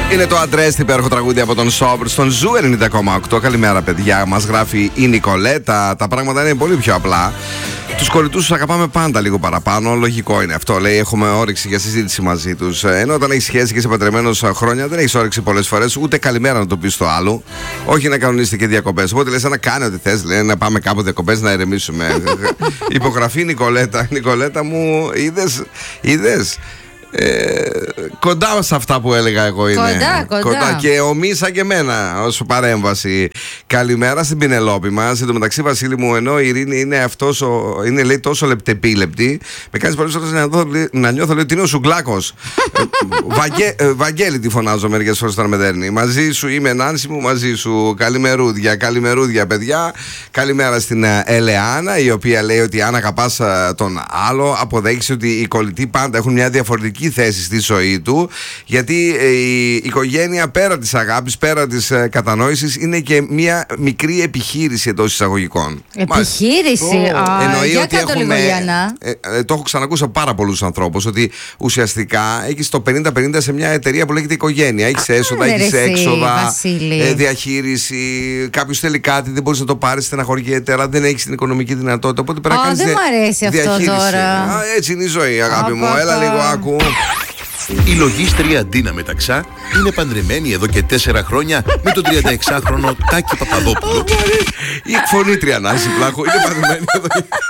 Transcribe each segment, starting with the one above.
Είναι το Αντρέστη, υπέροχο τραγούδι από τον Σόμπρ στον Ζου 90,8. Καλημέρα, παιδιά. Μας γράφει η Νικολέτα. Τα πράγματα είναι πολύ πιο απλά. Τους κολλητούς τους αγαπάμε πάντα λίγο παραπάνω. Λογικό είναι αυτό. Λέει: έχουμε όρεξη για συζήτηση μαζί τους. Ενώ όταν έχεις σχέση και είσαι παντρεμένος χρόνια, δεν έχεις όρεξη πολλές φορές ούτε καλημέρα να το πεις στο άλλο. Όχι να κανονίσετε και διακοπές. Οπότε λες να κάνει ό,τι θες. Λέει να πάμε κάπου διακοπές να ηρεμήσουμε. Υπογραφή Νικολέτα. Νικολέτα μου, είδες. Κοντά σε αυτά που έλεγα εγώ είναι. Κοντά. Και ομίσα και εμένα ως παρέμβαση. Καλημέρα στην Πινελόπη μας. Εν τω μεταξύ, Βασίλη μου, ενώ η Ειρήνη είναι λέει τόσο λεπτεπίλεπτη, με κάνεις πολλές φορές να νιώθω λέει, ότι είναι ο Σουγκλάκος. Βαγγέλη τη φωνάζω μερικές φορές όταν με δέρνει. Μαζί σου είμαι, Νάνση μου, μαζί σου. Καλημερούδια, παιδιά. Καλημέρα στην Ελεάνα, η οποία λέει ότι αν αγαπάς τον άλλο, αποδέχεσαι ότι οι κολλητοί πάντα έχουν μια διαφορετική θέση στη ζωή του, γιατί η οικογένεια πέρα της αγάπης, πέρα της κατανόησης, είναι και μια μικρή επιχείρηση εντός εισαγωγικών. Επιχείρηση? Εννοεί ότι έχουμε. Το έχω ξανακούσει από πάρα πολλούς ανθρώπους ότι ουσιαστικά έχεις το 50-50 σε μια εταιρεία που λέγεται οικογένεια. Έχεις έσοδα, έχεις έξοδα, διαχείριση. Κάποιος θέλει κάτι, δεν μπορείς να το πάρεις, στεναχωριέται, αλλά δεν έχεις την οικονομική δυνατότητα. Οπότε πρέπει να κάνεις διαχείριση. Έτσι είναι η ζωή, αγάπη μου. Έλα λίγο, άκου. Η λογίστρια Ντίνα Μεταξά είναι παντρεμένη εδώ και 4 χρόνια με τον 36χρονο Τάκη Παπαδόπουλο. Η εκφωνήτρια Νάση Πλάχου είναι παντρεμένη εδώ.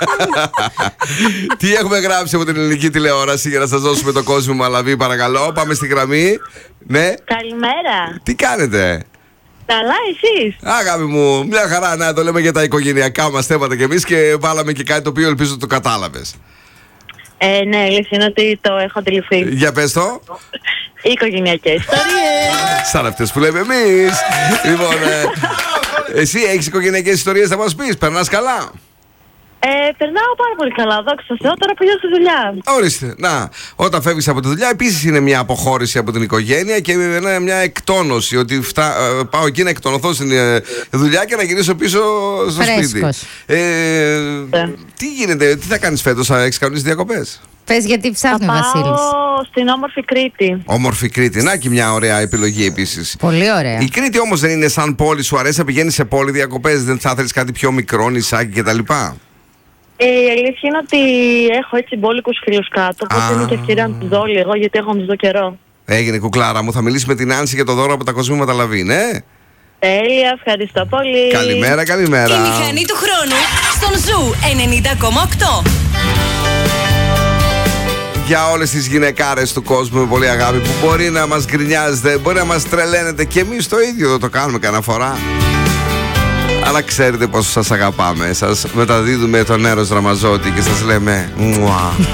Τι έχουμε γράψει από την ελληνική τηλεόραση για να σας δώσουμε το κόσμο Μαλαβή, παρακαλώ. Πάμε στη γραμμή. Ναι. Καλημέρα. Τι κάνετε? Καλά, εσείς? Αγάπη μου, μια χαρά. Να το λέμε για τα οικογενειακά μας θέματα κι εμείς και βάλαμε και κάτι το οποίο ελπίζω το κατάλαβες. Ναι, αλήθεια είναι ότι το έχω αντιληφθεί. Για πες το. Οικογενειακές ιστορίες. Σαν αυτές που λέμε εμείς. Λοιπόν, εσύ έχεις οικογενειακές ιστορίες να μας πεις? Περνάς καλά? Περνάω πάρα πολύ καλά, δόξα τω Θεώ, τώρα πηγαίνω στη δουλειά. Ορίστε, να, όταν φεύγεις από τη δουλειά επίσης είναι μια αποχώρηση από την οικογένεια και μια εκτόνωση, ότι πάω εκεί να εκτονωθώ στην δουλειά και να γυρίσω πίσω στο σπίτι. Τι γίνεται, τι θα κάνεις φέτος, θα έχεις κανονίσει διακοπές? Πες γιατί ψάχνει ο Βασίλης. Πάω στην όμορφη Κρήτη. Όμορφη Κρήτη, να και μια ωραία επιλογή επίσης. Πολύ ωραία. Η Κρήτη όμως δεν είναι σαν πόλη, σου αρέσει να πηγαίνεις σε πόλη διακοπές? Δεν θα θέλεις κάτι πιο μικρό, νησάκι κτλ? Η αλήθεια είναι ότι έχω έτσι μπόλικους φίλους κάτω, οπότε είναι και ευκαιρία να τους δω λίγο, γιατί έχω να τους δω καιρό. Έγινε, κουκλάρα μου, θα μιλήσει με την Άνση για το δώρο από τα κοσμήματα Λαβή, ναι? Τέλεια, ευχαριστώ πολύ. Καλημέρα. Η μηχανή του χρόνου στον Ζου 90,8. Για όλες τις γυναικάρες του κόσμου με πολύ αγάπη, που μπορεί να μας γκρινιάζετε, μπορεί να μας τρελαίνετε, και εμείς το ίδιο το κάνουμε κανένα φορά. Αλλά ξέρετε πόσο σας αγαπάμε. Σας μεταδίδουμε τον Έρος Ραμαζότη και σας λέμε μουά.